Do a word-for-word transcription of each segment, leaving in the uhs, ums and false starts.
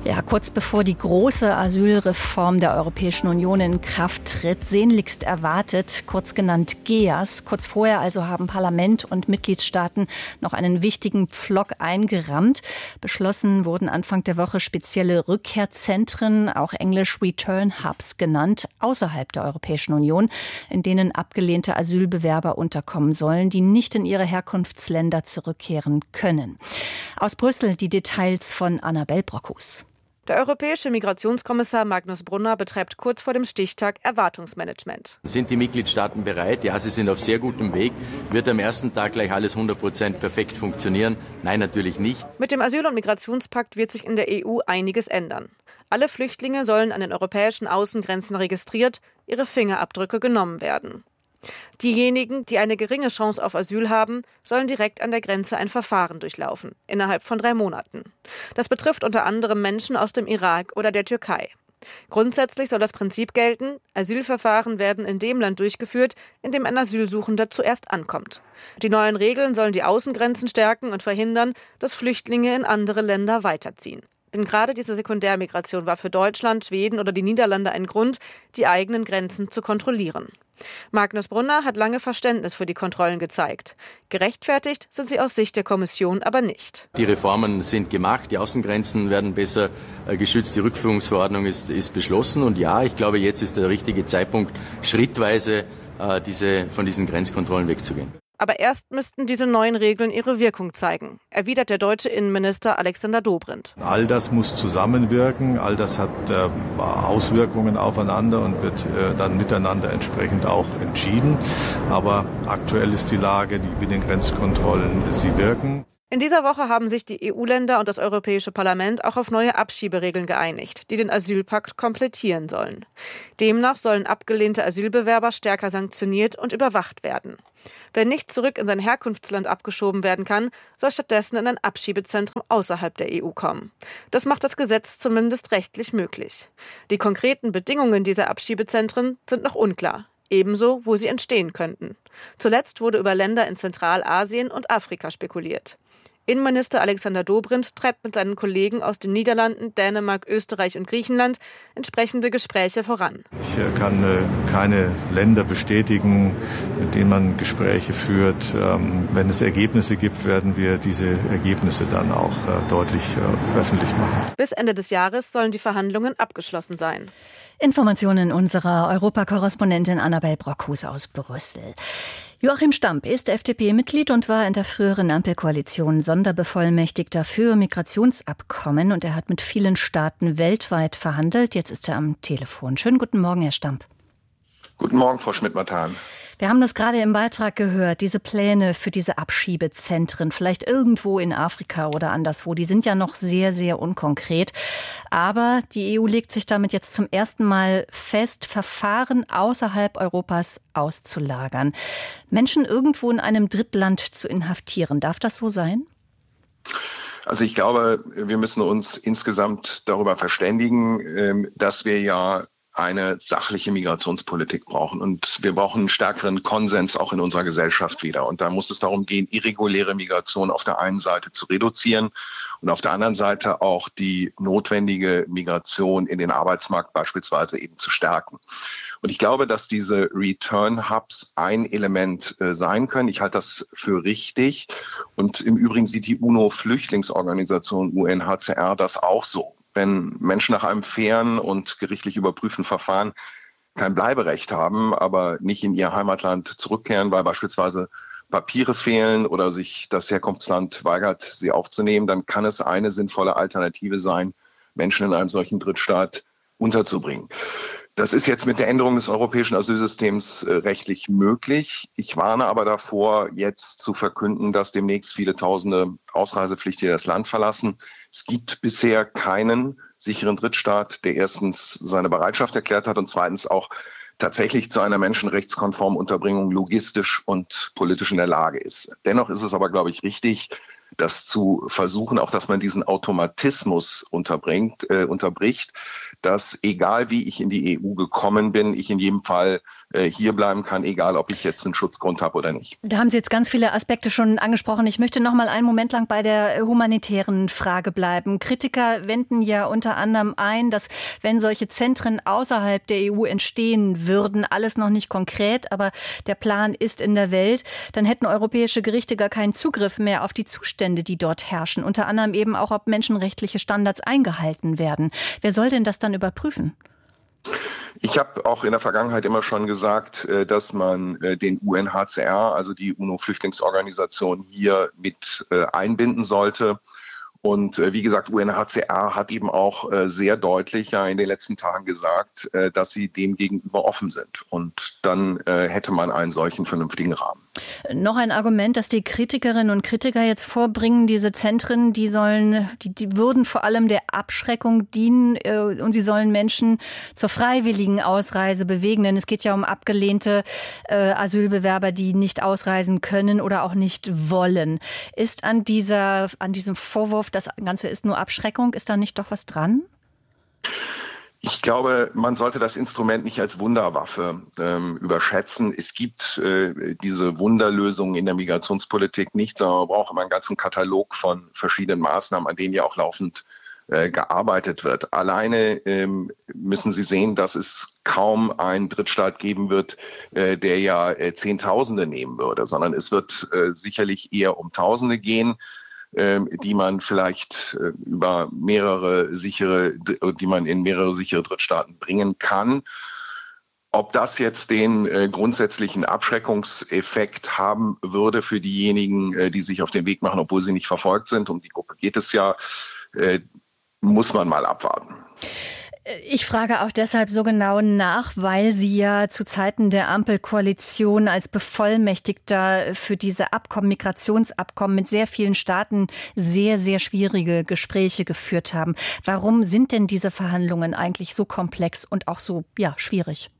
Ja, kurz bevor die große Asylreform der Europäischen Union in Kraft tritt, sehnlichst erwartet, kurz genannt G E A S. Kurz vorher also haben Parlament und Mitgliedstaaten noch einen wichtigen Pflock eingerammt. Beschlossen wurden Anfang der Woche spezielle Rückkehrzentren, auch englisch Return Hubs genannt, außerhalb der Europäischen Union, in denen abgelehnte Asylbewerber unterkommen sollen, die nicht in ihre Herkunftsländer zurückkehren können. Aus Brüssel die Details von Annabel Brockhus. Der europäische Migrationskommissar Magnus Brunner betreibt kurz vor dem Stichtag Erwartungsmanagement. Sind die Mitgliedstaaten bereit? Ja, sie sind auf sehr gutem Weg. Wird am ersten Tag gleich alles hundert Prozent perfekt funktionieren? Nein, natürlich nicht. Mit dem Asyl- und Migrationspakt wird sich in der E U einiges ändern. Alle Flüchtlinge sollen an den europäischen Außengrenzen registriert, ihre Fingerabdrücke genommen werden. Diejenigen, die eine geringe Chance auf Asyl haben, sollen direkt an der Grenze ein Verfahren durchlaufen, innerhalb von drei Monaten. Das betrifft unter anderem Menschen aus dem Irak oder der Türkei. Grundsätzlich soll das Prinzip gelten, Asylverfahren werden in dem Land durchgeführt, in dem ein Asylsuchender zuerst ankommt. Die neuen Regeln sollen die Außengrenzen stärken und verhindern, dass Flüchtlinge in andere Länder weiterziehen. Denn gerade diese Sekundärmigration war für Deutschland, Schweden oder die Niederlande ein Grund, die eigenen Grenzen zu kontrollieren. Magnus Brunner hat lange Verständnis für die Kontrollen gezeigt. Gerechtfertigt sind sie aus Sicht der Kommission aber nicht. Die Reformen sind gemacht, die Außengrenzen werden besser geschützt, die Rückführungsverordnung ist, ist beschlossen. Und ja, ich glaube, jetzt ist der richtige Zeitpunkt, schrittweise äh, diese, von diesen Grenzkontrollen wegzugehen. Aber erst müssten diese neuen Regeln ihre Wirkung zeigen, erwidert der deutsche Innenminister Alexander Dobrindt. All das muss zusammenwirken, all das hat äh, Auswirkungen aufeinander und wird äh, dann miteinander entsprechend auch entschieden. Aber aktuell ist die Lage, die Binnengrenzkontrollen, sie wirken. In dieser Woche haben sich die E U-Länder und das Europäische Parlament auch auf neue Abschieberegeln geeinigt, die den Asylpakt komplettieren sollen. Demnach sollen abgelehnte Asylbewerber stärker sanktioniert und überwacht werden. Wer nicht zurück in sein Herkunftsland abgeschoben werden kann, soll stattdessen in ein Abschiebezentrum außerhalb der E U kommen. Das macht das Gesetz zumindest rechtlich möglich. Die konkreten Bedingungen dieser Abschiebezentren sind noch unklar. Ebenso, wo sie entstehen könnten. Zuletzt wurde über Länder in Zentralasien und Afrika spekuliert. Innenminister Alexander Dobrindt treibt mit seinen Kollegen aus den Niederlanden, Dänemark, Österreich und Griechenland entsprechende Gespräche voran. Ich kann äh, keine Länder bestätigen, mit denen man Gespräche führt. Ähm, wenn es Ergebnisse gibt, werden wir diese Ergebnisse dann auch äh, deutlich äh, öffentlich machen. Bis Ende des Jahres sollen die Verhandlungen abgeschlossen sein. Informationen unserer Europakorrespondentin Annabel Brockhus aus Brüssel. Joachim Stamp ist F D P-Mitglied und war in der früheren Ampelkoalition Sonderbevollmächtigter für Migrationsabkommen. Und er hat mit vielen Staaten weltweit verhandelt. Jetzt ist er am Telefon. Schönen guten Morgen, Herr Stamp. Guten Morgen, Frau Schmidt-Matan. Wir haben das gerade im Beitrag gehört, diese Pläne für diese Abschiebezentren, vielleicht irgendwo in Afrika oder anderswo, die sind ja noch sehr, sehr unkonkret. Aber die E U legt sich damit jetzt zum ersten Mal fest, Verfahren außerhalb Europas auszulagern. Menschen irgendwo in einem Drittland zu inhaftieren, darf das so sein? Also ich glaube, wir müssen uns insgesamt darüber verständigen, dass wir ja eine sachliche Migrationspolitik brauchen. Und wir brauchen einen stärkeren Konsens auch in unserer Gesellschaft wieder. Und da muss es darum gehen, irreguläre Migration auf der einen Seite zu reduzieren und auf der anderen Seite auch die notwendige Migration in den Arbeitsmarkt beispielsweise eben zu stärken. Und ich glaube, dass diese Return-Hubs ein Element äh, sein können. Ich halte das für richtig. Und im Übrigen sieht die UNO-Flüchtlingsorganisation U N H C R das auch so. Wenn Menschen nach einem fairen und gerichtlich überprüften Verfahren kein Bleiberecht haben, aber nicht in ihr Heimatland zurückkehren, weil beispielsweise Papiere fehlen oder sich das Herkunftsland weigert, sie aufzunehmen, dann kann es eine sinnvolle Alternative sein, Menschen in einem solchen Drittstaat unterzubringen. Das ist jetzt mit der Änderung des europäischen Asylsystems äh, rechtlich möglich. Ich warne aber davor, jetzt zu verkünden, dass demnächst viele Tausende Ausreisepflichtige das Land verlassen. Es gibt bisher keinen sicheren Drittstaat, der erstens seine Bereitschaft erklärt hat und zweitens auch tatsächlich zu einer menschenrechtskonformen Unterbringung logistisch und politisch in der Lage ist. Dennoch ist es aber, glaube ich, richtig, das zu versuchen, auch dass man diesen Automatismus unterbringt, äh, unterbricht, dass egal wie ich in die E U gekommen bin, ich in jedem Fall äh, hier bleiben kann, egal ob ich jetzt einen Schutzgrund habe oder nicht. Da haben Sie jetzt ganz viele Aspekte schon angesprochen. Ich möchte noch mal einen Moment lang bei der humanitären Frage bleiben. Kritiker wenden ja unter anderem ein, dass wenn solche Zentren außerhalb der E U entstehen würden, alles noch nicht konkret, aber der Plan ist in der Welt, dann hätten europäische Gerichte gar keinen Zugriff mehr auf die Zustände, die dort herrschen. Unter anderem eben auch, ob menschenrechtliche Standards eingehalten werden. Wer soll denn das dann überprüfen? Ich habe auch in der Vergangenheit immer schon gesagt, dass man den U N H C R, also die UNO-Flüchtlingsorganisation, hier mit einbinden sollte. Und wie gesagt, U N H C R hat eben auch sehr deutlich ja in den letzten Tagen gesagt, dass sie dem gegenüber offen sind. Und dann hätte man einen solchen vernünftigen Rahmen. Noch ein Argument, das die Kritikerinnen und Kritiker jetzt vorbringen, diese Zentren, die sollen, die, die würden vor allem der Abschreckung dienen äh, und sie sollen Menschen zur freiwilligen Ausreise bewegen. Denn es geht ja um abgelehnte äh, Asylbewerber, die nicht ausreisen können oder auch nicht wollen. Ist an dieser, an diesem Vorwurf, das Ganze ist nur Abschreckung, ist da nicht doch was dran? Ich glaube, man sollte das Instrument nicht als Wunderwaffe ähm, überschätzen. Es gibt äh, diese Wunderlösungen in der Migrationspolitik nicht, sondern man braucht immer einen ganzen Katalog von verschiedenen Maßnahmen, an denen ja auch laufend äh, gearbeitet wird. Alleine ähm, müssen Sie sehen, dass es kaum einen Drittstaat geben wird, äh, der ja äh, Zehntausende nehmen würde, sondern es wird äh, sicherlich eher um Tausende gehen, die man vielleicht über mehrere sichere, die man in mehrere sichere Drittstaaten bringen kann. Ob das jetzt den äh, grundsätzlichen Abschreckungseffekt haben würde für diejenigen, äh, die sich auf den Weg machen, obwohl sie nicht verfolgt sind, um die Gruppe geht es ja, äh, muss man mal abwarten. Ich frage auch deshalb so genau nach, weil Sie ja zu Zeiten der Ampelkoalition als Bevollmächtigter für diese Abkommen, Migrationsabkommen mit sehr vielen Staaten sehr, sehr schwierige Gespräche geführt haben. Warum sind denn diese Verhandlungen eigentlich so komplex und auch so, ja, schwierig?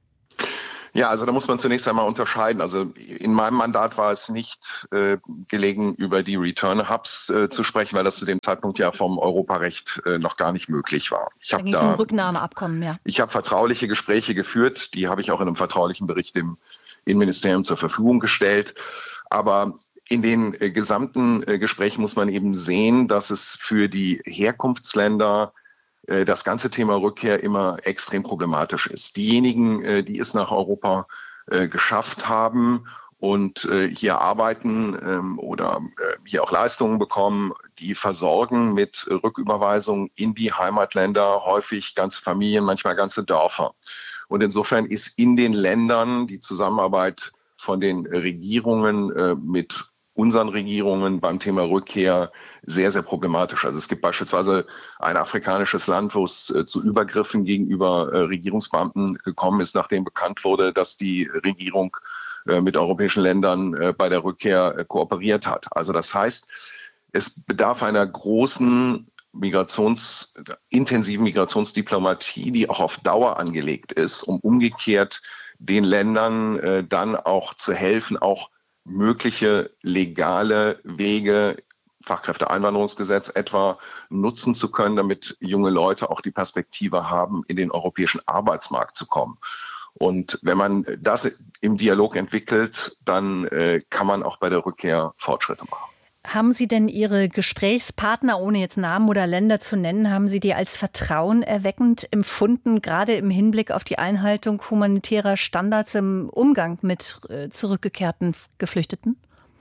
Ja, also da muss man zunächst einmal unterscheiden. Also in meinem Mandat war es nicht äh, gelegen, über die Return-Hubs äh, zu sprechen, weil das zu dem Zeitpunkt ja vom Europarecht äh, noch gar nicht möglich war. Ich da ging es um Rücknahmeabkommen, ja. Ich habe vertrauliche Gespräche geführt, die habe ich auch in einem vertraulichen Bericht dem Innenministerium zur Verfügung gestellt. Aber in den äh, gesamten äh, Gesprächen muss man eben sehen, dass es für die Herkunftsländer das ganze Thema Rückkehr immer extrem problematisch ist. Diejenigen, die es nach Europa geschafft haben und hier arbeiten oder hier auch Leistungen bekommen, die versorgen mit Rücküberweisung in die Heimatländer häufig ganze Familien, manchmal ganze Dörfer. Und insofern ist in den Ländern die Zusammenarbeit von den Regierungen mit unseren Regierungen beim Thema Rückkehr sehr, sehr problematisch. Also es gibt beispielsweise ein afrikanisches Land, wo es äh, zu Übergriffen gegenüber äh, Regierungsbeamten gekommen ist, nachdem bekannt wurde, dass die Regierung äh, mit europäischen Ländern äh, bei der Rückkehr äh, kooperiert hat. Also das heißt, es bedarf einer großen Migrations, intensiven Migrationsdiplomatie, die auch auf Dauer angelegt ist, um umgekehrt den Ländern äh, dann auch zu helfen, auch mögliche legale Wege, Fachkräfteeinwanderungsgesetz etwa, nutzen zu können, damit junge Leute auch die Perspektive haben, in den europäischen Arbeitsmarkt zu kommen. Und wenn man das im Dialog entwickelt, dann äh, kann man auch bei der Rückkehr Fortschritte machen. Haben Sie denn Ihre Gesprächspartner, ohne jetzt Namen oder Länder zu nennen, haben Sie die als vertrauenerweckend empfunden, gerade im Hinblick auf die Einhaltung humanitärer Standards im Umgang mit äh, zurückgekehrten Geflüchteten?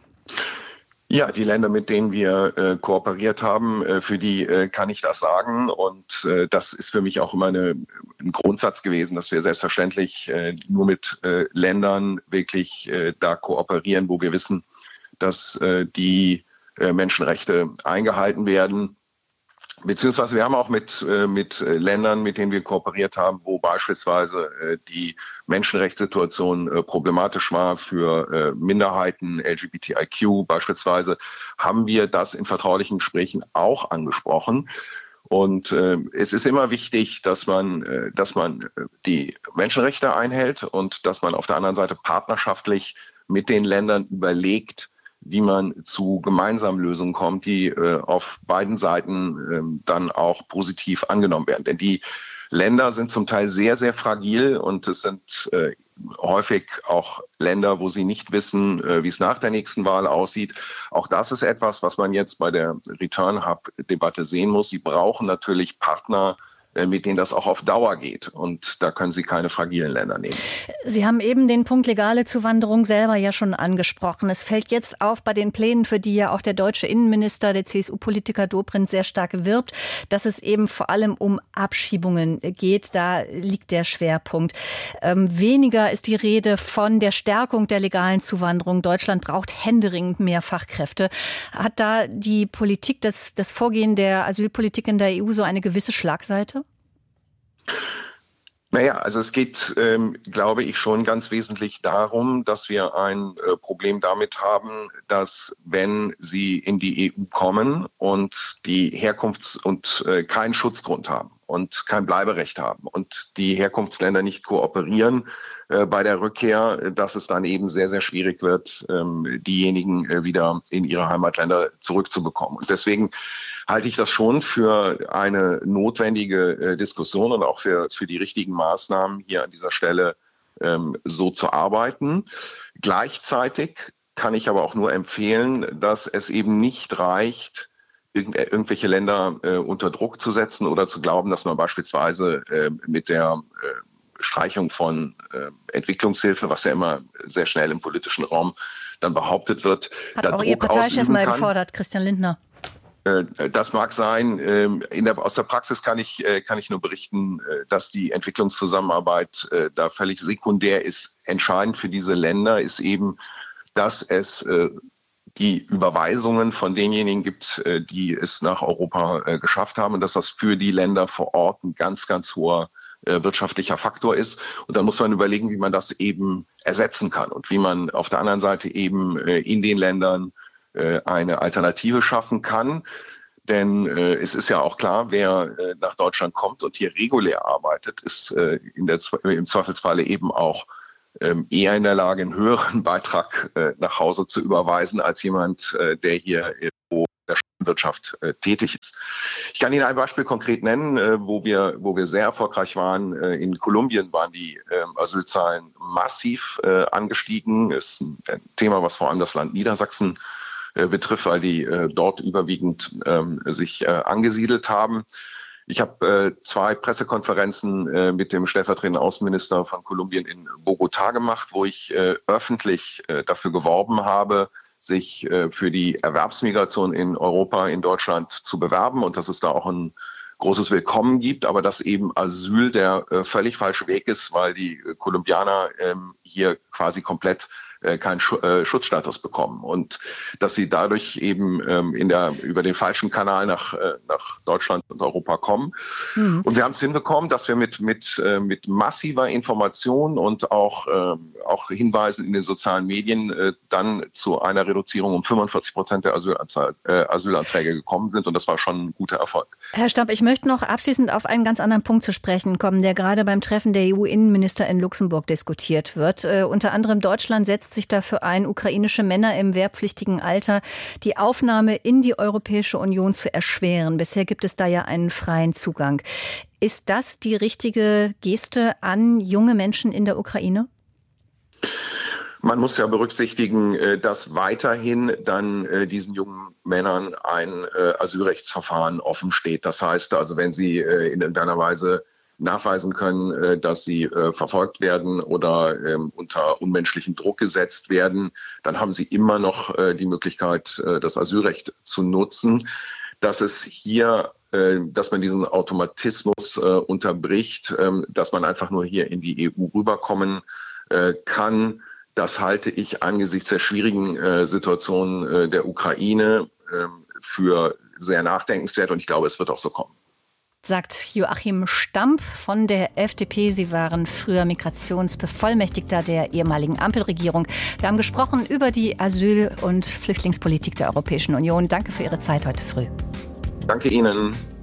Ja, die Länder, mit denen wir äh, kooperiert haben, äh, für die äh, kann ich das sagen. Und äh, das ist für mich auch immer eine, ein Grundsatz gewesen, dass wir selbstverständlich äh, nur mit äh, Ländern wirklich äh, da kooperieren, wo wir wissen, dass äh, die äh, Menschenrechte eingehalten werden. Beziehungsweise wir haben auch mit, äh, mit Ländern, mit denen wir kooperiert haben, wo beispielsweise äh, die Menschenrechtssituation äh, problematisch war für äh, Minderheiten, L G B T I Q beispielsweise, haben wir das in vertraulichen Gesprächen auch angesprochen. Und äh, es ist immer wichtig, dass man, äh, dass man die Menschenrechte einhält und dass man auf der anderen Seite partnerschaftlich mit den Ländern überlegt, wie man zu gemeinsamen Lösungen kommt, die äh, auf beiden Seiten äh, dann auch positiv angenommen werden. Denn die Länder sind zum Teil sehr, sehr fragil und es sind äh, häufig auch Länder, wo sie nicht wissen, äh, wie es nach der nächsten Wahl aussieht. Auch das ist etwas, was man jetzt bei der Return-Hub-Debatte sehen muss. Sie brauchen natürlich Partner, mit denen das auch auf Dauer geht. Und da können Sie keine fragilen Länder nehmen. Sie haben eben den Punkt legale Zuwanderung selber ja schon angesprochen. Es fällt jetzt auf bei den Plänen, für die ja auch der deutsche Innenminister, der C S U-Politiker Dobrindt sehr stark wirbt, dass es eben vor allem um Abschiebungen geht. Da liegt der Schwerpunkt. Ähm, weniger ist die Rede von der Stärkung der legalen Zuwanderung. Deutschland braucht händeringend mehr Fachkräfte. Hat da die Politik, das, das Vorgehen der Asylpolitik in der E U so eine gewisse Schlagseite? Naja, also es geht, ähm, glaube ich, schon ganz wesentlich darum, dass wir ein äh, Problem damit haben, dass wenn sie in die E U kommen und die Herkunfts- und äh, keinen Schutzgrund haben und kein Bleiberecht haben und die Herkunftsländer nicht kooperieren äh, bei der Rückkehr, dass es dann eben sehr, sehr schwierig wird, ähm, diejenigen äh, wieder in ihre Heimatländer zurückzubekommen. Und deswegen halte ich das schon für eine notwendige äh, Diskussion und auch für, für die richtigen Maßnahmen hier an dieser Stelle ähm, so zu arbeiten. Gleichzeitig kann ich aber auch nur empfehlen, dass es eben nicht reicht, irgend, irgendwelche Länder äh, unter Druck zu setzen oder zu glauben, dass man beispielsweise äh, mit der äh, Streichung von äh, Entwicklungshilfe, was ja immer sehr schnell im politischen Raum dann behauptet wird, hat da auch Druck Ihr Parteichef mal kann. gefordert, Christian Lindner. Das mag sein. In der, aus der Praxis kann ich, kann ich nur berichten, dass die Entwicklungszusammenarbeit da völlig sekundär ist. Entscheidend für diese Länder ist eben, dass es die Überweisungen von denjenigen gibt, die es nach Europa geschafft haben und dass das für die Länder vor Ort ein ganz, ganz hoher wirtschaftlicher Faktor ist. Und dann muss man überlegen, wie man das eben ersetzen kann und wie man auf der anderen Seite eben in den Ländern eine Alternative schaffen kann. Denn äh, es ist ja auch klar, wer äh, nach Deutschland kommt und hier regulär arbeitet, ist äh, in der, im Zweifelsfalle eben auch ähm, eher in der Lage, einen höheren Beitrag äh, nach Hause zu überweisen, als jemand, äh, der hier in der Wirtschaft äh, tätig ist. Ich kann Ihnen ein Beispiel konkret nennen, äh, wo wir, wo wir sehr erfolgreich waren. Äh, in Kolumbien waren die äh, Asylzahlen massiv äh, angestiegen. Das ist ein, ein Thema, was vor allem das Land Niedersachsen betrifft, weil die äh, dort überwiegend ähm, sich äh, angesiedelt haben. Ich habe äh, zwei Pressekonferenzen äh, mit dem stellvertretenden Außenminister von Kolumbien in Bogotá gemacht, wo ich äh, öffentlich äh, dafür geworben habe, sich äh, für die Erwerbsmigration in Europa, in Deutschland zu bewerben und dass es da auch ein großes Willkommen gibt, aber dass eben Asyl der äh, völlig falsche Weg ist, weil die äh, Kolumbianer ähm, hier quasi komplett keinen Schutzstatus bekommen und dass sie dadurch eben ähm, in der, über den falschen Kanal nach, äh, nach Deutschland und Europa kommen. Mhm. Und wir haben es hinbekommen, dass wir mit, mit, äh, mit massiver Information und auch, äh, auch Hinweisen in den sozialen Medien äh, dann zu einer Reduzierung um fünfundvierzig Prozent der Asylanzahl, äh, Asylanträge gekommen sind und das war schon ein guter Erfolg. Herr Stamp, ich möchte noch abschließend auf einen ganz anderen Punkt zu sprechen kommen, der gerade beim Treffen der E U-Innenminister in Luxemburg diskutiert wird. Äh, unter anderem Deutschland setzt sich dafür ein, ukrainische Männer im wehrpflichtigen Alter die Aufnahme in die Europäische Union zu erschweren. Bisher gibt es da ja einen freien Zugang. Ist das die richtige Geste an junge Menschen in der Ukraine? Man muss ja berücksichtigen, dass weiterhin dann diesen jungen Männern ein Asylrechtsverfahren offen steht. Das heißt also, wenn sie in irgendeiner Weise nachweisen können, dass sie verfolgt werden oder unter unmenschlichen Druck gesetzt werden, dann haben sie immer noch die Möglichkeit, das Asylrecht zu nutzen. Dass es hier, dass man diesen Automatismus unterbricht, dass man einfach nur hier in die E U rüberkommen kann, das halte ich angesichts der schwierigen Situation der Ukraine für sehr nachdenkenswert und ich glaube, es wird auch so kommen. Sagt Joachim Stamp von der F D P. Sie waren früher Migrationsbevollmächtigter der ehemaligen Ampelregierung. Wir haben gesprochen über die Asyl- und Flüchtlingspolitik der Europäischen Union. Danke für Ihre Zeit heute früh. Danke Ihnen.